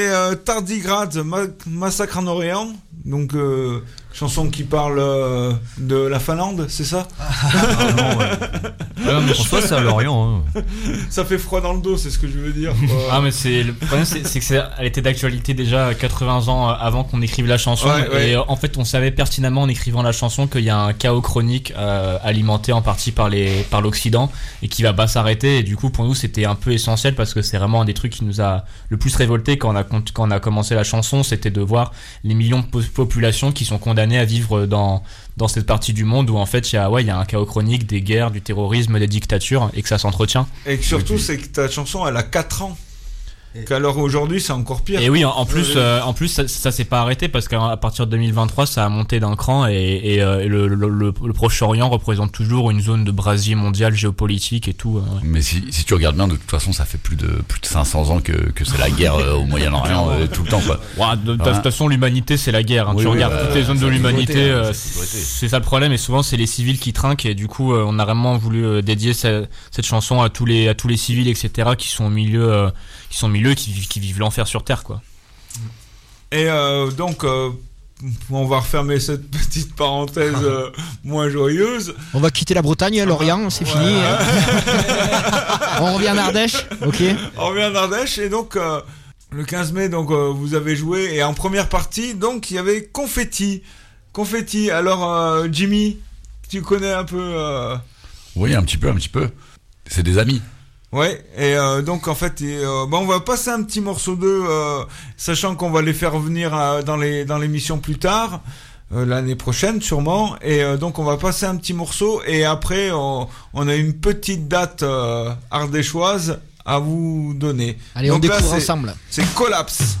Et Tardigrade, Massacre en Orient, donc chanson qui parle de la Finlande, c'est ça? Non, ouais. Mais je pense c'est à Lorient. Hein. Ça fait froid dans le dos, c'est ce que je veux dire. Ah, mais le problème, c'est que elle était d'actualité déjà 80 ans avant qu'on écrive la chanson. Ouais. Et en fait, on savait pertinemment en écrivant la chanson qu'il y a un chaos chronique alimenté en partie par l'Occident et qui va pas s'arrêter. Et du coup, pour nous, c'était un peu essentiel parce que c'est vraiment un des trucs qui nous a le plus révolté quand on a commencé la chanson. C'était de voir les millions de populations qui sont condamnées à vivre dans cette partie du monde où en fait il y a un chaos chronique, des guerres, du terrorisme, des dictatures et que ça s'entretient. Et que surtout c'est que ta chanson elle a 4 ans. Qu'alors aujourd'hui c'est encore pire. Et oui, en plus ça s'est pas arrêté parce qu'à partir de 2023 ça a monté d'un cran et le Proche-Orient représente toujours une zone de brasier mondial géopolitique et tout. Ouais. Mais si tu regardes bien, de toute façon ça fait plus de 500 ans que c'est la guerre au Moyen-Orient tout le temps quoi. Ouais, de toute façon l'humanité c'est la guerre. Hein. Oui, tu regardes toutes les zones de l'humanité, c'est ça le problème et souvent c'est les civils qui trinquent et du coup on a vraiment voulu dédier cette chanson à tous les civils etc qui sont au milieu qui vivent l'enfer sur terre quoi. Et donc on va refermer cette petite parenthèse moins joyeuse. On va quitter la Bretagne, Lorient, c'est fini. On revient en Ardèche. Ok. On revient en Ardèche et donc le 15 mai donc vous avez joué et en première partie donc il y avait Confetti. Alors Jimmy, tu connais un peu Oui, un petit peu. C'est des amis. Ouais, et donc en fait, on va passer un petit morceau d'eux, sachant qu'on va les faire revenir dans l'émission plus tard, l'année prochaine sûrement, et donc on va passer un petit morceau, et après on a une petite date ardéchoise à vous donner. Allez, donc on découvre là, ensemble. C'est Collapse.